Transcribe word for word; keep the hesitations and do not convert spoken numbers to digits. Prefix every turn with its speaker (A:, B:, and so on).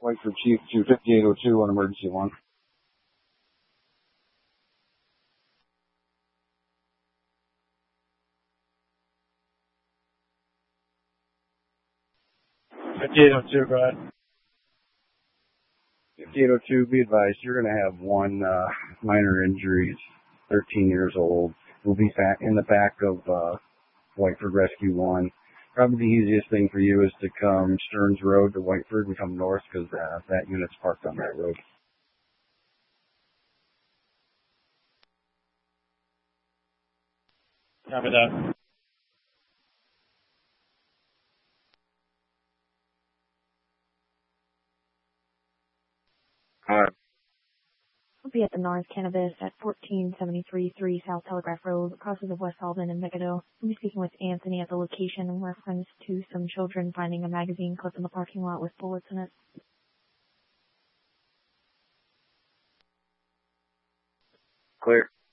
A: Whiteford Chief to fifty-eight oh two on emergency one.
B: fifty-eight oh two, go ahead.
A: fifty-eight oh two, be advised, you're going to have one uh, minor injury. He's thirteen years old. We'll be back in the back of uh, Whiteford Rescue one. Probably the easiest thing for you is to come Stearns Road to Whiteford and come north because uh, that unit's parked on that road.
B: Copy that.
A: All right.
C: We'll be at the North Cannabis at fourteen seventy-three three South Telegraph Road, crosses of West Alban and Micado. We'll be speaking with Anthony at the location in reference to some children finding a magazine clip in the parking lot with bullets in it.
A: Clear.